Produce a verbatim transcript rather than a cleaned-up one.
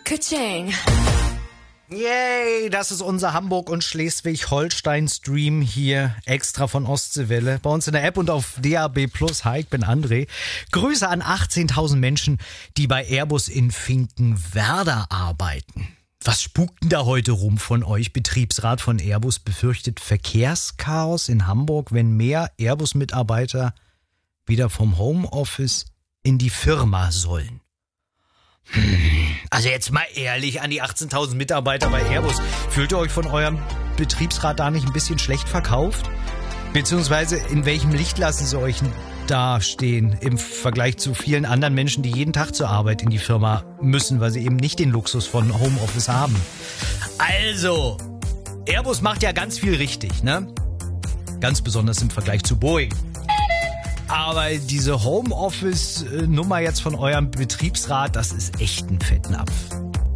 Ka-ching. Yay, das ist unser Hamburg- und Schleswig-Holstein-Stream hier extra von Ostseewelle. Bei uns in der App und auf D A B Plus. Hi, ich bin André. Grüße an achtzehntausend Menschen, die bei Airbus in Finkenwerder arbeiten. Was spukt denn da heute rum von euch? Betriebsrat von Airbus befürchtet Verkehrschaos in Hamburg, wenn mehr Airbus-Mitarbeiter wieder vom Homeoffice in die Firma sollen. Also jetzt mal ehrlich an die achtzehntausend Mitarbeiter bei Airbus. Fühlt ihr euch von eurem Betriebsrat da nicht ein bisschen schlecht verkauft? Beziehungsweise in welchem Licht lassen sie euch da stehen im Vergleich zu vielen anderen Menschen, die jeden Tag zur Arbeit in die Firma müssen, weil sie eben nicht den Luxus von Homeoffice haben? Also, Airbus macht ja ganz viel richtig, ne? Ganz besonders im Vergleich zu Boeing. Aber diese Homeoffice-Nummer jetzt von eurem Betriebsrat, das ist echt ein fetten Apf.